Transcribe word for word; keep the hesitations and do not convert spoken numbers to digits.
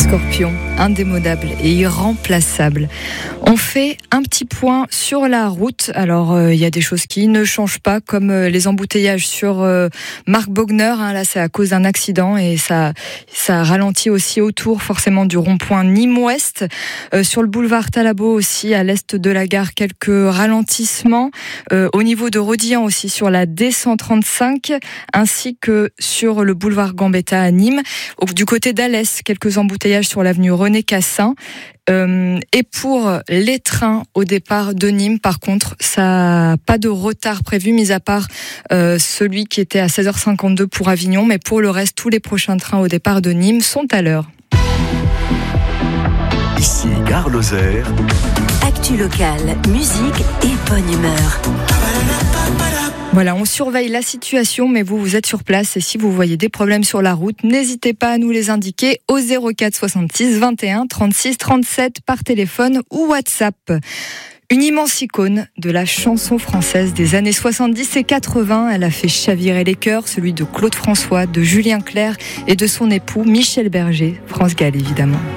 Scorpions, indémodable et irremplaçable. On fait un petit point sur la route. Alors, il euh, y a des choses qui ne changent pas, comme euh, les embouteillages sur euh, Marc Bogner. Hein, là, c'est à cause d'un accident et ça, ça ralentit aussi autour, forcément, du rond-point Nîmes-Ouest. Euh, sur le boulevard Talabot aussi, à l'est de la gare, quelques ralentissements. Euh, au niveau de Rodillan aussi, sur la D cent trente-cinq, ainsi que sur le boulevard Gambetta à Nîmes. Au, du côté d'Alès, quelques embouteillages sur l'avenue René Cassin. Euh, et pour les trains au départ de Nîmes, par contre, ça pas de retard prévu, mis à part euh, celui qui était à seize heures cinquante-deux pour Avignon. Mais pour le reste, tous les prochains trains au départ de Nîmes sont à l'heure. Ici Gare Lozère. Actu locale, musique et bonne humeur. Voilà, on surveille la situation, mais vous, vous êtes sur place et si vous voyez des problèmes sur la route, n'hésitez pas à nous les indiquer au zéro quatre soixante-six vingt et un trente-six trente-sept par téléphone ou WhatsApp. Une immense icône de la chanson française des années soixante-dix et quatre-vingts. Elle a fait chavirer les cœurs, celui de Claude François, de Julien Clerc et de son époux Michel Berger, France Gall évidemment.